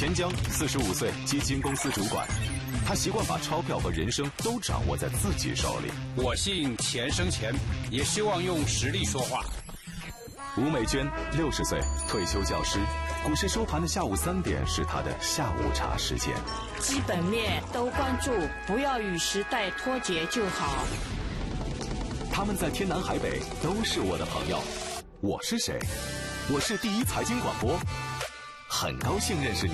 钱江，45岁，基金公司主管。他习惯把钞票和人生都掌握在自己手里。 我信钱生钱，也希望用实力说话。 吴美娟，60岁，退休教师。股市收盘的下午3点是他的下午茶时间。 基本面都关注，不要与时代脱节就好。 他们在天南海北都是我的朋友。我是谁？我是第一财经广播，很高兴认识你。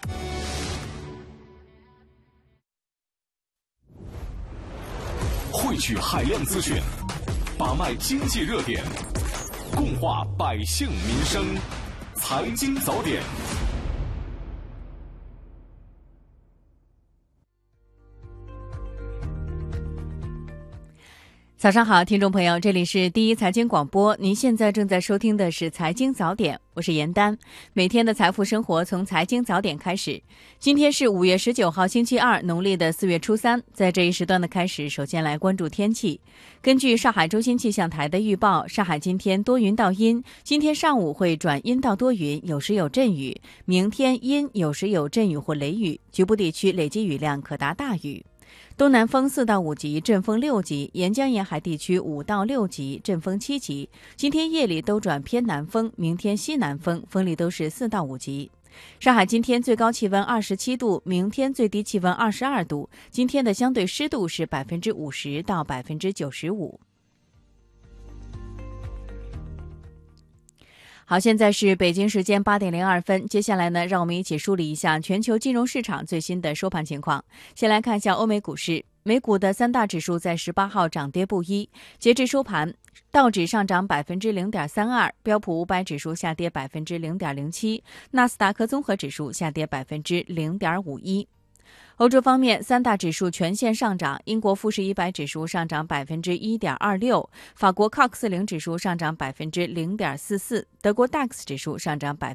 汇聚海量资讯，把脉经济热点，共话百姓民生，财经早点。 早上好，听众朋友，这里是第一财经广播，您现在正在收听的是财经早点，我是严丹。每天的财富生活从财经早点开始。今天是5月19号星期二，农历的4月初3。在这一时段的开始，首先来关注天气。根据上海中心气象台的预报，上海今天多云到阴，今天上午会转阴到多云，有时有阵雨，明天阴，有时有阵雨或雷雨，局部地区累积雨量可达大雨。东南风4到5级，阵风6级，沿江沿海地区5到6级，阵风7级。今天夜里都转偏南风，明天西南风，风力都是4到5级。上海今天最高气温27度，明天最低气温22度。今天的相对湿度是50%到95%。好，现在是北京时间8点02分。接下来呢，让我们一起梳理一下全球金融市场最新的收盘情况。先来看一下欧美股市，美股的3大指数在18号涨跌不一。截至收盘，道指上涨0.32%，标普500指数下跌0.07%，纳斯达克综合指数下跌0.51%。欧洲方面，3大指数全线上涨，英国富时100指数上涨1.26%，法国 CAC 40指数上涨0.44%，德国 DAX 指数上涨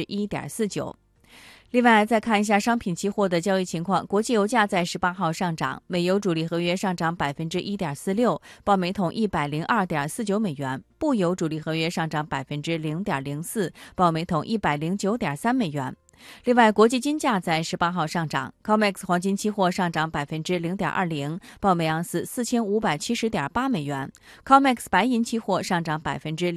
1.49%。另外，再看一下商品期货的交易情况，国际油价在18号上涨，美油主力合约上涨1.46%，报每桶102.49美元；布油主力合约上涨0.04%，报每桶109.3美元。另外，国际金价在18号上涨 ，COMEX 黄金期货上涨0.20%，报每盎司4570.8美元 ；COMEX 白银期货上涨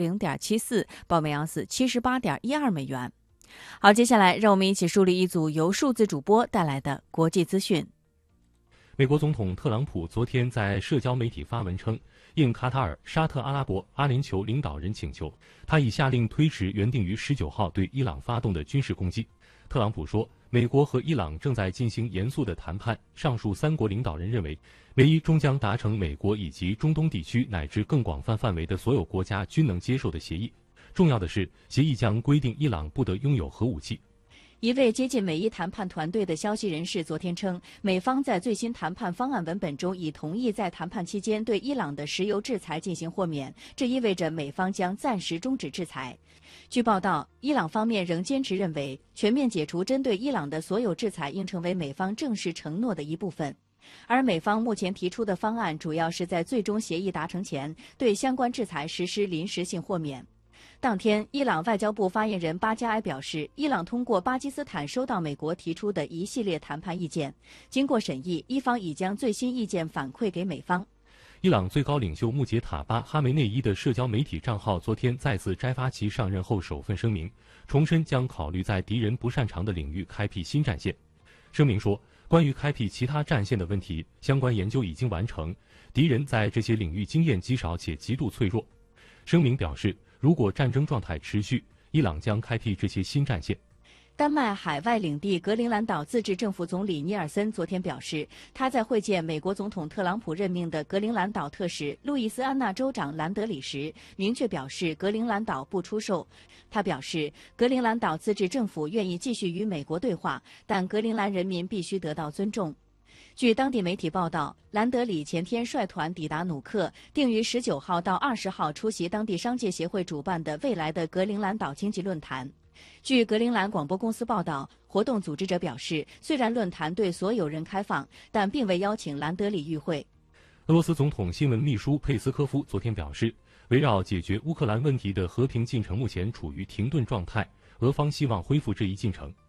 0.74%，报每盎司78.12美元。好，接下来让我们一起梳理一组由数字主播带来的国际资讯。 美国总统特朗普昨天在社交媒体发文称，应卡塔尔、沙特阿拉伯、阿联酋领导人请求，他已下令推迟原定于19号对伊朗发动的军事攻击。特朗普说，美国和伊朗正在进行严肃的谈判，上述3国领导人认为，美伊终将达成美国以及中东地区乃至更广泛范围的所有国家均能接受的协议。重要的是，协议将规定伊朗不得拥有核武器。 一位接近美伊谈判团队的消息人士昨天称，美方在最新谈判方案文本中已同意在谈判期间对伊朗的石油制裁进行豁免，这意味着美方将暂时终止制裁。据报道，伊朗方面仍坚持认为，全面解除针对伊朗的所有制裁应成为美方正式承诺的一部分。而美方目前提出的方案主要是在最终协议达成前对相关制裁实施临时性豁免。当天，伊朗外交部发言人巴加埃表示，伊朗通过巴基斯坦收到美国提出的一系列谈判意见，经过审议，伊方已将最新意见反馈给美方。 伊朗最高领袖穆杰塔巴·哈梅内伊的社交媒体账号昨天再次摘发其上任后首份声明，重申将考虑在敌人不擅长的领域开辟新战线。声明说，关于开辟其他战线的问题，相关研究已经完成，敌人在这些领域经验极少且极度脆弱。声明表示，如果战争状态持续，伊朗将开辟这些新战线。 丹麦海外领地格陵兰岛自治政府总理尼尔森昨天表示，他在会见美国总统特朗普任命的格陵兰岛特使路易斯安那州长兰德里时，明确表示格陵兰岛不出售。他表示，格陵兰岛自治政府愿意继续与美国对话，但格陵兰人民必须得到尊重。据当地媒体报道，兰德里前天率团抵达努克，定于19号到20号出席当地商界协会主办的未来的格陵兰岛经济论坛。据格陵兰广播公司报道，活动组织者表示，虽然论坛对所有人开放，但并未邀请兰德里与会。 俄罗斯总统新闻秘书佩斯科夫昨天表示，围绕解决乌克兰问题的和平进程目前处于停顿状态，俄方希望恢复这一进程。